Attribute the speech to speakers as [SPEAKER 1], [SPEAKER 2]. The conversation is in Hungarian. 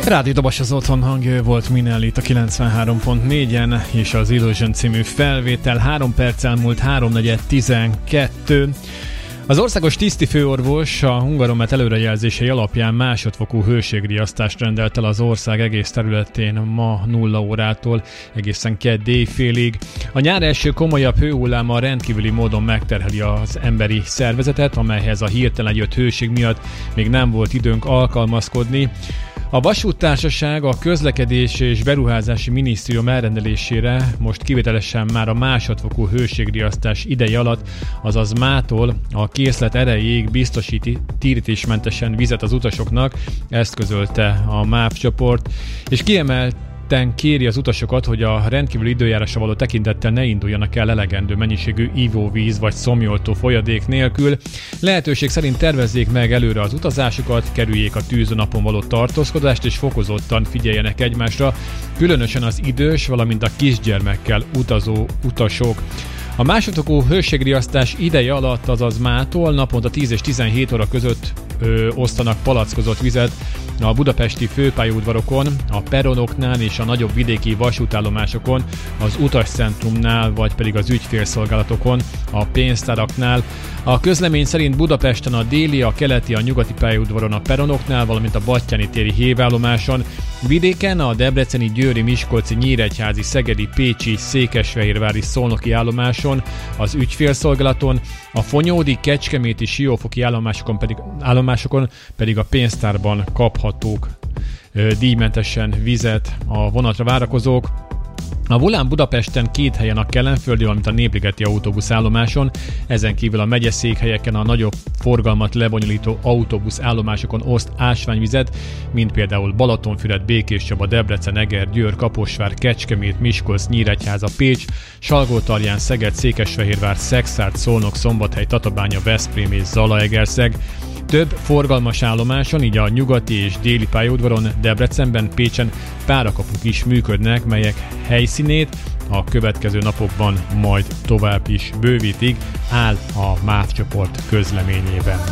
[SPEAKER 1] Rádió Dobos az otthon hangja, volt Minelli itt a 93.4-en, és az Illusion című felvétel 3 perccel múlt 3:12. Az országos tisztifőorvos a Hungaromet előrejelzései alapján másodfokú hőségriasztást rendelt el az ország egész területén ma 0 órától egészen kedd éjfélig. A nyár első komolyabb hőhulláma rendkívüli módon megterheli az emberi szervezetet, amelyhez a hirtelen jött hőség miatt még nem volt időnk alkalmazkodni. A Vasúttársaság a Közlekedési és Beruházási Minisztérium elrendelésére most kivételesen már a másodfokú hőségriasztás ideje alatt, azaz mától a készlet erejéig biztosít térítésmentesen vizet az utasoknak, ezt közölte a MÁV csoport, és kéri az utasokat, hogy a rendkívüli időjárásra való tekintettel ne induljanak el elegendő mennyiségű ivóvíz vagy szomjoltó folyadék nélkül. Lehetőség szerint tervezzék meg előre az utazásukat, kerüljék a tűzőnapon való tartózkodást és fokozottan figyeljenek egymásra, különösen az idős, valamint a kisgyermekkel utazó utasok. A másodfokú hőségriasztás ideje alatt, azaz mától naponta 10 és 17 óra között osztanak palackozott vizet a budapesti főpályaudvarokon, a peronoknál és a nagyobb vidéki vasútállomásokon, az utascentrumnál vagy pedig az ügyfélszolgálatokon, a pénztáraknál. A közlemény szerint Budapesten a déli, a keleti, a nyugati pályaudvaron, a peronoknál, valamint a Batthyáni téri hévállomáson, vidéken a debreceni, győri, miskolci, nyíregyházi, szegedi, pécsi, székesfehérvári, szolnoki állomáson, az ügyfélszolgálaton, a fonyódi, kecskeméti, siófoki állomásokon pedig a pénztárban kaphatók díjmentesen vizet a vonatra várakozók. A Volán Budapesten 2 helyen a Kellenföldi, valamint a Népligeti autóbuszállomáson, ezen kívül a megyeszékhelyeken a nagyobb forgalmat lebonyolító autóbuszállomásokon oszt ásványvizet, mint például Balatonfüred, Békéscsaba, Debrecen, Eger, Győr, Kaposvár, Kecskemét, Miskolc, Nyíregyháza, Pécs, Salgótarján, Szeged, Székesfehérvár, Szekszárd, Szolnok, Szombathely, Tatabánya, Veszprém és Zalaegerszeg. Több forgalmas állomáson, így a nyugati és déli pályaudvaron, Debrecenben, Pécsen párakapuk is működnek, melyek helyszínét a következő napokban majd tovább is bővítik, áll a MÁV csoport közleményében.